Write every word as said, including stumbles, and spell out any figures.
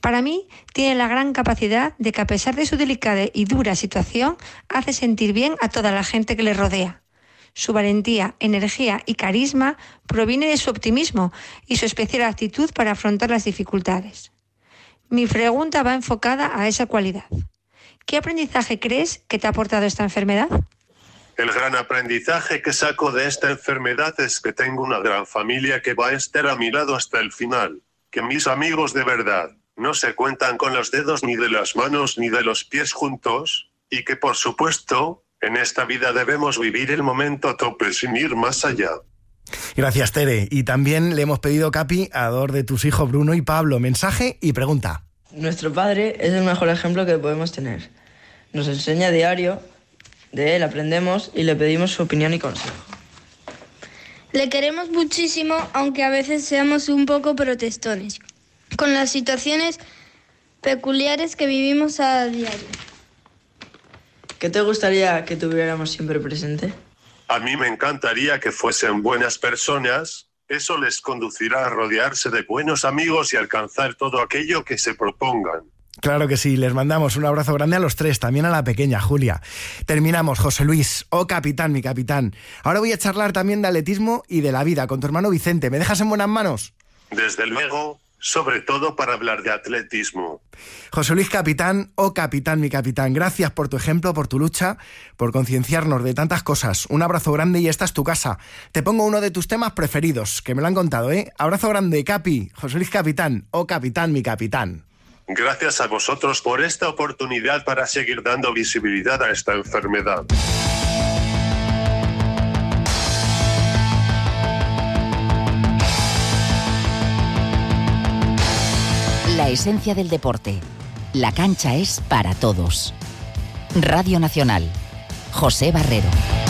Para mí, tiene la gran capacidad de que, a pesar de su delicada y dura situación, hace sentir bien a toda la gente que le rodea. Su valentía, energía y carisma proviene de su optimismo y su especial actitud para afrontar las dificultades. Mi pregunta va enfocada a esa cualidad. ¿Qué aprendizaje crees que te ha aportado esta enfermedad? El gran aprendizaje que saco de esta enfermedad es que tengo una gran familia que va a estar a mi lado hasta el final. Que mis amigos de verdad no se cuentan con los dedos ni de las manos ni de los pies juntos. Y que, por supuesto, en esta vida debemos vivir el momento a tope sin ir más allá. Gracias, Tere. Y también le hemos pedido, Capi, a dos de tus hijos, Bruno y Pablo, mensaje y pregunta. Nuestro padre es el mejor ejemplo que podemos tener. Nos enseña a diario, de él aprendemos y le pedimos su opinión y consejo. Le queremos muchísimo, aunque a veces seamos un poco protestones, con las situaciones peculiares que vivimos a diario. ¿Qué te gustaría que tuviéramos siempre presente? A mí me encantaría que fuesen buenas personas. Eso les conducirá a rodearse de buenos amigos y alcanzar todo aquello que se propongan. Claro que sí, les mandamos un abrazo grande a los tres, también a la pequeña Julia. Terminamos, José Luis. Oh, capitán, mi capitán. Ahora voy a charlar también de atletismo y de la vida con tu hermano Vicente. ¿Me dejas en buenas manos? Desde luego, sobre todo para hablar de atletismo. José Luis, capitán. Oh, capitán, mi capitán. Gracias por tu ejemplo, por tu lucha, por concienciarnos de tantas cosas. Un abrazo grande y esta es tu casa. Te pongo uno de tus temas preferidos, que me lo han contado, ¿eh? Abrazo grande, Capi. José Luis, capitán. Oh, capitán, mi capitán. Gracias a vosotros por esta oportunidad para seguir dando visibilidad a esta enfermedad. La esencia del deporte. La cancha es para todos. Radio Nacional. José Barrero.